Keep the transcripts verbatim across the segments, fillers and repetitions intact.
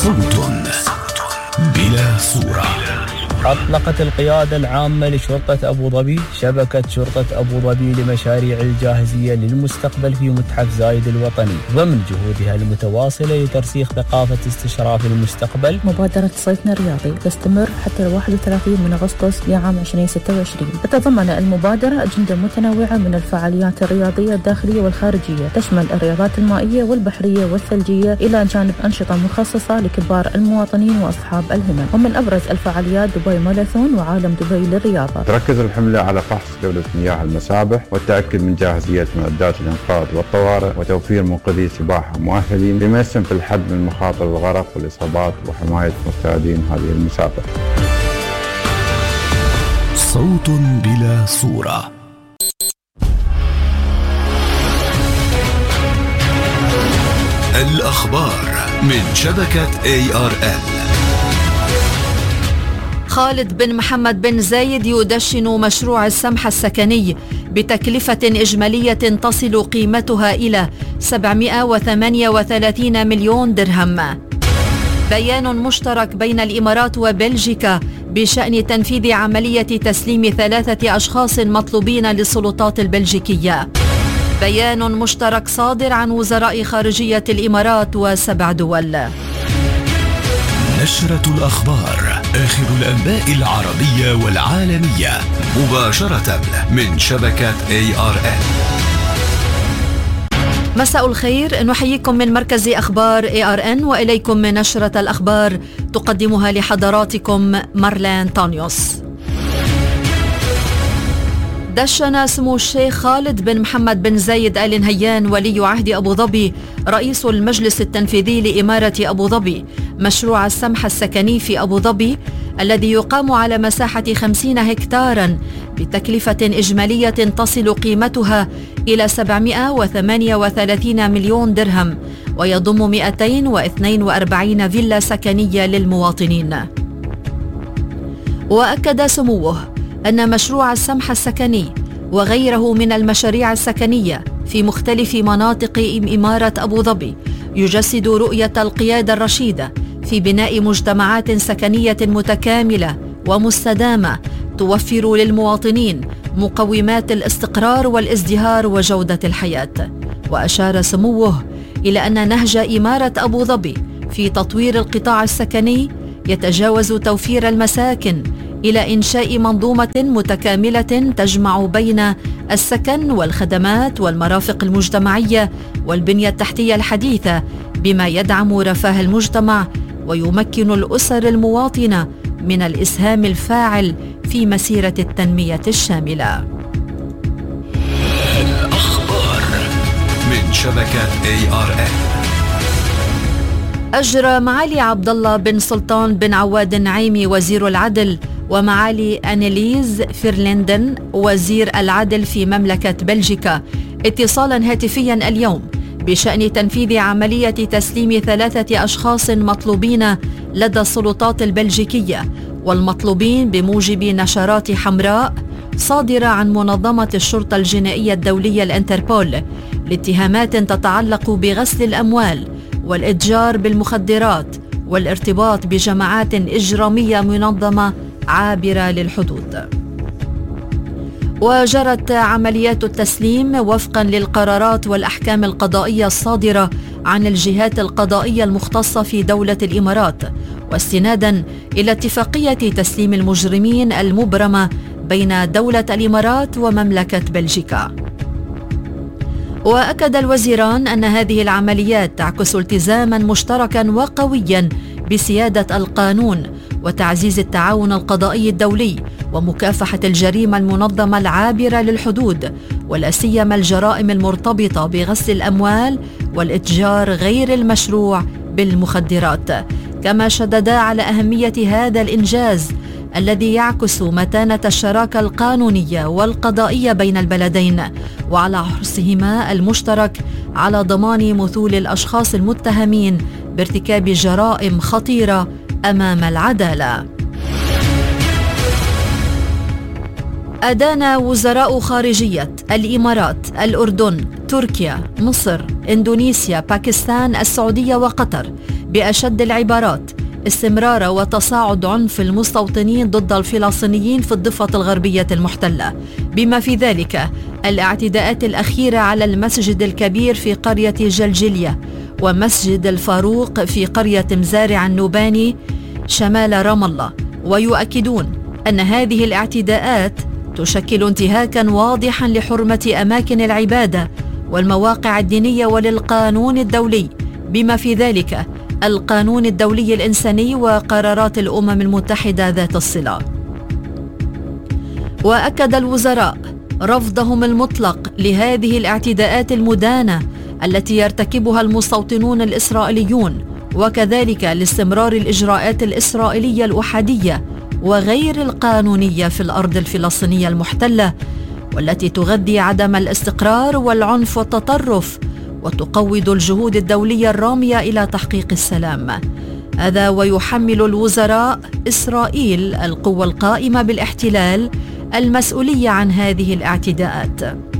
صوت بلا صورة. أطلقت القيادة العامة لشرطة أبو ظبي شبكة شرطة أبو ظبي لمشاريع الجاهزية للمستقبل في متحف زايد الوطني ضمن جهودها المتواصلة لترسيخ ثقافة استشراف المستقبل. مبادرة صيفنا الرياضي تستمر حتى واحد وثلاثين من أغسطس لعام ألفين وستة وعشرين. تتضمن المبادرة أجندة متنوعة من الفعاليات الرياضية الداخلية والخارجية، تشمل الرياضات المائية والبحرية والثلجية إلى جانب أنشطة مخصصة لكبار المواطنين وأصحاب الهمم. ومن أبرز الفعاليات دبي ماراثون وعالم دبي للرياضة. تركز الحملة على فحص جودة مياه المسابح والتأكد من جاهزية معدات الإنقاذ والطوارئ وتوفير منقذي سباحة مؤهلين بما يسهم في الحد من مخاطر الغرق والإصابات وحماية مستعدين هذه المسابقة. صوت بلا صورة. الأخبار من شبكة إيه آر إل. خالد بن محمد بن زايد يدشن مشروع السمح السكني بتكلفة إجمالية تصل قيمتها إلى سبعمائة وثمانية وثلاثين مليون درهم. بيان مشترك بين الإمارات وبلجيكا بشأن تنفيذ عملية تسليم ثلاثة أشخاص مطلوبين للسلطات البلجيكية. بيان مشترك صادر عن وزراء خارجية الإمارات وسبع دول. نشرة الأخبار، آخر الأنباء العربية والعالمية مباشرة من شبكة إيه آر إل. مساء الخير، نحييكم من مركز أخبار إيه آر إن وإليكم من نشرة الأخبار تقدمها لحضراتكم مارلين تانيوس. دشن سمو الشيخ خالد بن محمد بن زايد آل نهيان ولي عهد أبو ظبي رئيس المجلس التنفيذي لإمارة أبو ظبي مشروع السمح السكني في أبو ظبي الذي يقام على مساحة خمسين هكتارا بتكلفة إجمالية تصل قيمتها إلى سبعمائة وثمانية وثلاثين مليون درهم ويضم مئتين واثنين وأربعين فيلا سكنية للمواطنين. وأكد سموه أن مشروع السمح السكني وغيره من المشاريع السكنية في مختلف مناطق إمارة أبو ظبي يجسد رؤية القيادة الرشيدة في بناء مجتمعات سكنية متكاملة ومستدامة توفر للمواطنين مقومات الاستقرار والازدهار وجودة الحياة. وأشار سموه إلى أن نهج إمارة أبو ظبي في تطوير القطاع السكني يتجاوز توفير المساكن إلى إنشاء منظومة متكاملة تجمع بين السكن والخدمات والمرافق المجتمعية والبنية التحتية الحديثة بما يدعم رفاه المجتمع ويمكن الأسر المواطنة من الإسهام الفاعل في مسيرة التنمية الشاملة. الأخبار من شبكة إيه آر إل. أجرى معالي عبد الله بن سلطان بن عواد النعيمي وزير العدل ومعالي أنيليز فيرلندن وزير العدل في مملكة بلجيكا اتصالا هاتفيا اليوم بشأن تنفيذ عملية تسليم ثلاثة أشخاص مطلوبين لدى السلطات البلجيكية والمطلوبين بموجب نشرات حمراء صادرة عن منظمة الشرطة الجنائية الدولية الانتربول لاتهامات تتعلق بغسل الأموال والإتجار بالمخدرات والارتباط بجماعات إجرامية منظمة عابرة للحدود. وجرت عمليات التسليم وفقا للقرارات والأحكام القضائية الصادرة عن الجهات القضائية المختصة في دولة الإمارات واستنادا إلى اتفاقية تسليم المجرمين المبرمة بين دولة الإمارات ومملكة بلجيكا. وأكد الوزيران أن هذه العمليات تعكس التزاما مشتركا وقويا بسيادة القانون وتعزيز التعاون القضائي الدولي ومكافحة الجريمة المنظمة العابرة للحدود ولا سيما الجرائم المرتبطة بغسل الأموال والإتجار غير المشروع بالمخدرات. كما شددا على أهمية هذا الإنجاز الذي يعكس متانة الشراكة القانونية والقضائية بين البلدين وعلى حرصهما المشترك على ضمان مثول الأشخاص المتهمين بارتكاب جرائم خطيرة أمام العدالة. أدان وزراء خارجية الإمارات، الأردن، تركيا، مصر، إندونيسيا، باكستان، السعودية وقطر بأشد العبارات استمرار وتصاعد عنف المستوطنين ضد الفلسطينيين في الضفة الغربية المحتلة، بما في ذلك الاعتداءات الأخيرة على المسجد الكبير في قرية جلجلية ومسجد الفاروق في قرية مزارع النوباني شمال رام الله. ويؤكدون أن هذه الاعتداءات تشكل انتهاكا واضحا لحرمة أماكن العبادة والمواقع الدينية وللقانون الدولي، بما في ذلك القانون الدولي الإنساني وقرارات الأمم المتحدة ذات الصلة. وأكد الوزراء رفضهم المطلق لهذه الاعتداءات المدانة التي يرتكبها المستوطنون الإسرائيليون، وكذلك لاستمرار الإجراءات الإسرائيلية الأحادية وغير القانونية في الأرض الفلسطينية المحتلة، والتي تغذي عدم الاستقرار والعنف والتطرف وتقوض الجهود الدولية الرامية إلى تحقيق السلام. هذا ويحمل الوزراء إسرائيل القوى القائمة بالاحتلال المسؤولية عن هذه الاعتداءات.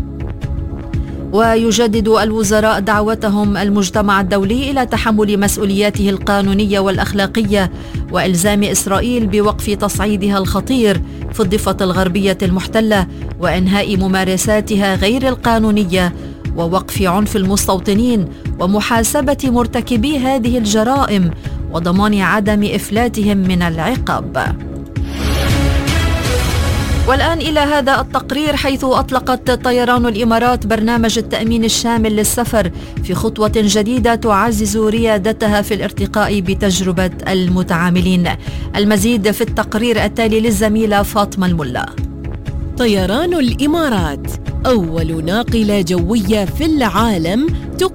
ويجدد الوزراء دعوتهم المجتمع الدولي إلى تحمل مسؤولياته القانونية والأخلاقية وإلزام إسرائيل بوقف تصعيدها الخطير في الضفة الغربية المحتلة وإنهاء ممارساتها غير القانونية ووقف عنف المستوطنين ومحاسبة مرتكبي هذه الجرائم وضمان عدم إفلاتهم من العقاب. والآن إلى هذا التقرير، حيث أطلقت طيران الإمارات برنامج التأمين الشامل للسفر في خطوة جديدة تعزز ريادتها في الارتقاء بتجربة المتعاملين. المزيد في التقرير التالي للزميلة فاطمة الملا. طيران الإمارات أول ناقلة جوية في العالم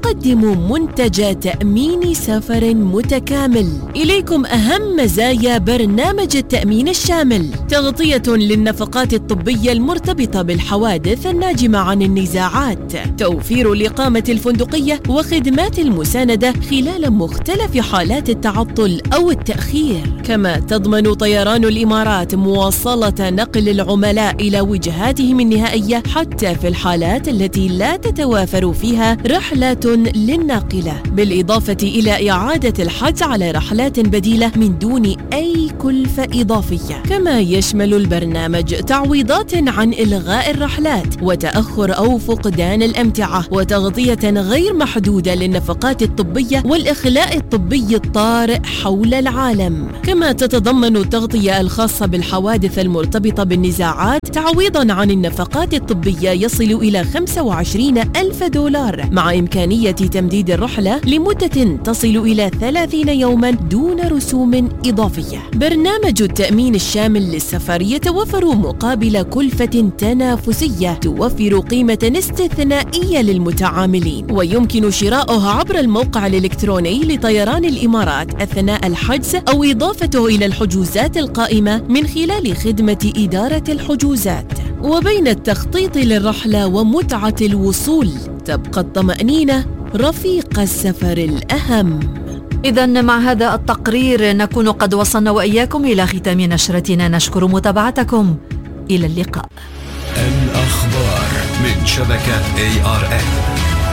تقدم منتج تأمين سفر متكامل. إليكم أهم مزايا برنامج التأمين الشامل: تغطية للنفقات الطبية المرتبطة بالحوادث الناجمة عن النزاعات، توفير الإقامة الفندقية وخدمات المساندة خلال مختلف حالات التعطل أو التأخير. كما تضمن طيران الإمارات مواصلة نقل العملاء إلى وجهاتهم النهائية حتى في الحالات التي لا تتوافر فيها رحلات للناقلة، بالإضافة إلى إعادة الحجز على رحلات بديلة من دون أي كلفة إضافية. كما يشمل البرنامج تعويضات عن إلغاء الرحلات وتأخر أو فقدان الأمتعة، وتغطية غير محدودة للنفقات الطبية والإخلاء الطبي الطارئ حول العالم. كما تتضمن التغطية الخاصة بالحوادث المرتبطة بالنزاعات تعويضا عن النفقات الطبية يصل إلى خمسة وعشرين ألف دولار، مع إمكانية تمديد الرحلة لمدة تصل إلى ثلاثين يوما دون رسوم إضافية. برنامج التأمين الشامل للسفر يتوفر مقابل كلفة تنافسية توفر قيمة استثنائية للمتعاملين، ويمكن شراؤها عبر الموقع الإلكتروني لطيران الإمارات أثناء الحجز أو إضافته إلى الحجوزات القائمة من خلال خدمة إدارة الحجوزات. وبين التخطيط للرحلة ومتعة الوصول تبقى الطمأنينة رفيق السفر الأهم. إذن مع هذا التقرير نكون قد وصلنا وإياكم إلى ختام نشرتنا. نشكر متابعتكم، إلى اللقاء. الأخبار من شبكة إيه آر إن.